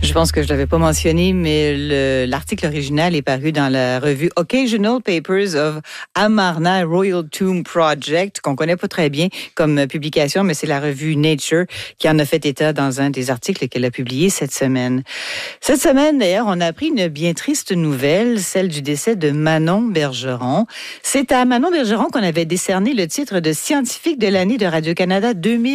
Je pense que je l'avais pas mentionné, mais l'article original est paru dans la revue Occasional Papers of Amarna Royal Tomb Project, qu'on connaît pas très bien comme publication, mais c'est la revue Nature qui en a fait état dans un des articles qu'elle a publié cette semaine. Cette semaine, d'ailleurs, on a appris une bien triste nouvelle, celle du décès de Manon Bergeron. C'est à Manon Bergeron qu'on avait décerné le titre de scientifique de l'année de Radio-Canada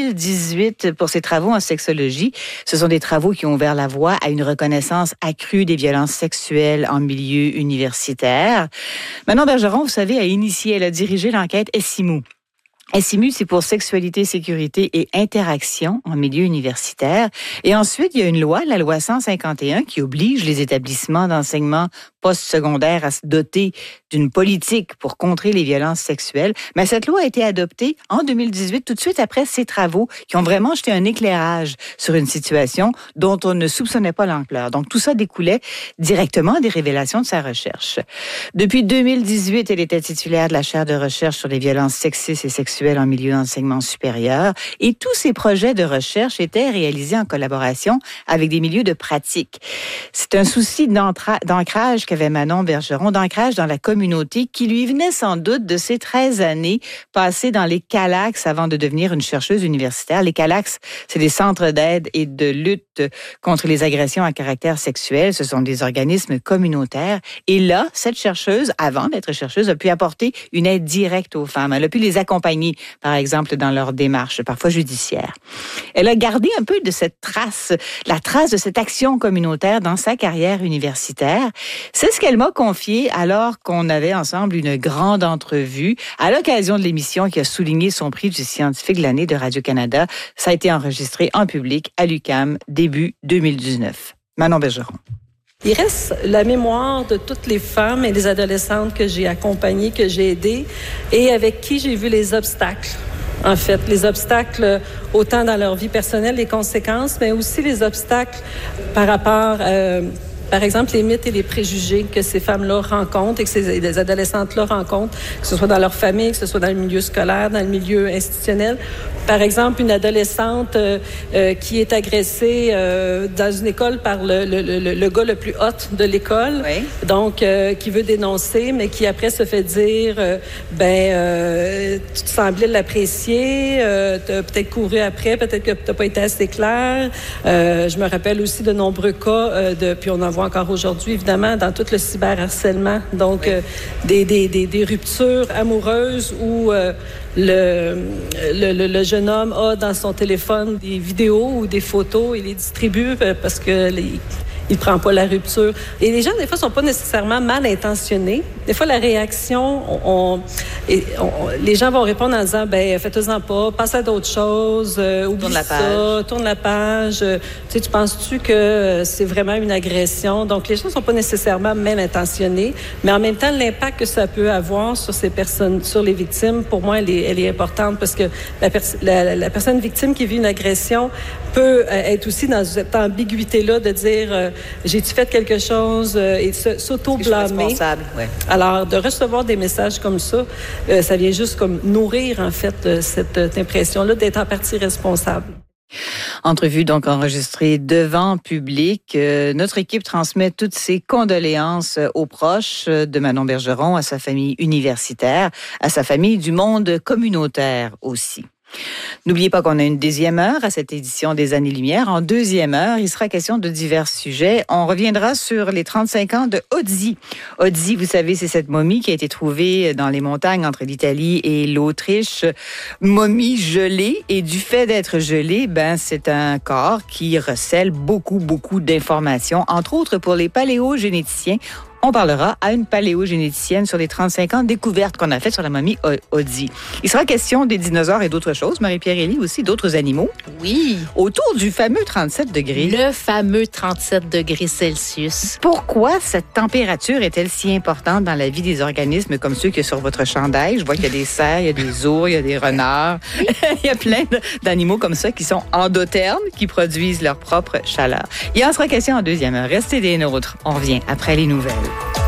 2018 pour ses travaux en sexologie. Ce sont des travaux qui ont ouvert la voie à une reconnaissance accrue des violences sexuelles en milieu universitaire. Manon Bergeron, vous savez, elle a dirigé l'enquête SIMU. SIMU, c'est pour sexualité, sécurité et interaction en milieu universitaire. Et ensuite, il y a une loi, la loi 151, qui oblige les établissements d'enseignement postsecondaire à se doter d'une politique pour contrer les violences sexuelles. Mais cette loi a été adoptée en 2018, tout de suite après ces travaux qui ont vraiment jeté un éclairage sur une situation dont on ne soupçonnait pas l'ampleur. Donc, tout ça découlait directement des révélations de sa recherche. Depuis 2018, elle était titulaire de la chaire de recherche sur les violences sexistes et sexuelles en milieu d'enseignement supérieur. Et tous ces projets de recherche étaient réalisés en collaboration avec des milieux de pratique. C'est un souci d'ancrage qu'avait Manon Bergeron, d'ancrage dans la communauté qui lui venait sans doute de ses 13 années passées dans les CALAX avant de devenir une chercheuse universitaire. Les CALAX, c'est des centres d'aide et de lutte contre les agressions à caractère sexuel. Ce sont des organismes communautaires. Et là, cette chercheuse, avant d'être chercheuse, a pu apporter une aide directe aux femmes. Elle a pu les accompagner, par exemple, dans leur démarche, parfois judiciaire. Elle a gardé un peu de cette trace, la trace de cette action communautaire dans sa carrière universitaire. C'est ce qu'elle m'a confié alors qu'on avait ensemble une grande entrevue à l'occasion de l'émission qui a souligné son prix du scientifique de l'année de Radio-Canada. Ça a été enregistré en public à l'UQAM début 2019. Manon Bergeron. Il reste la mémoire de toutes les femmes et les adolescentes que j'ai accompagnées, que j'ai aidées et avec qui j'ai vu les obstacles. En fait, les obstacles autant dans leur vie personnelle, les conséquences, mais aussi les obstacles par rapport par exemple, les mythes et les préjugés que ces femmes-là rencontrent et que ces adolescentes-là rencontrent, que ce soit dans leur famille, que ce soit dans le milieu scolaire, dans le milieu institutionnel. Par exemple, une adolescente qui est agressée dans une école par le gars le plus hot de l'école, oui. Donc qui veut dénoncer, mais qui après se fait dire tu semblais l'apprécier, t'as peut-être couru après, peut-être que t'as pas été assez clair. Je me rappelle aussi de nombreux cas puis on en voit encore aujourd'hui, évidemment, dans tout le cyberharcèlement. Donc, oui. Des ruptures amoureuses où le jeune homme a dans son téléphone des vidéos ou des photos et les distribue parce que il prend pas la rupture. Et les gens, des fois, sont pas nécessairement mal intentionnés. Des fois, la réaction, les gens vont répondre en disant, faites-en pas, passe à d'autres choses, oublie ça, tourne la page. Tu penses-tu que c'est vraiment une agression? Donc, les gens sont pas nécessairement mal intentionnés, mais en même temps, l'impact que ça peut avoir sur ces personnes, sur les victimes, pour moi, elle est importante parce que la personne victime qui vit une agression peut être aussi dans cette ambiguïté-là de dire j'ai-tu fait quelque chose et s'auto-blâmer. Ouais. Alors, de recevoir des messages comme ça, ça vient juste comme nourrir, en fait, cette impression-là d'être en partie responsable. Entrevue donc enregistrée devant public. Notre équipe transmet toutes ses condoléances aux proches de Manon Bergeron, à sa famille universitaire, à sa famille du monde communautaire aussi. N'oubliez pas qu'on a une deuxième heure à cette édition des Années-Lumière. En deuxième heure, il sera question de divers sujets. On reviendra sur les 35 ans de Odzi. Odzi, vous savez, c'est cette momie qui a été trouvée dans les montagnes entre l'Italie et l'Autriche. Momie gelée. Et du fait d'être gelée, c'est un corps qui recèle beaucoup d'informations, entre autres pour les paléogénéticiens. On parlera à une paléogénéticienne sur les 35 ans de découvertes qu'on a faites sur la momie Odzi. Il sera question des dinosaures et d'autres choses. Marie-Pierre Élie aussi, d'autres animaux. Oui. Autour du fameux 37 degrés. Le fameux 37 degrés Celsius. Pourquoi cette température est-elle si importante dans la vie des organismes comme ceux qu'il y a sur votre chandail? Je vois qu'il y a des cerfs, il y a des ours, il y a des renards. Il y a plein d'animaux comme ça qui sont endothermes, qui produisent leur propre chaleur. Il en sera question en deuxième heure. Restez des nôtres. On revient après les nouvelles.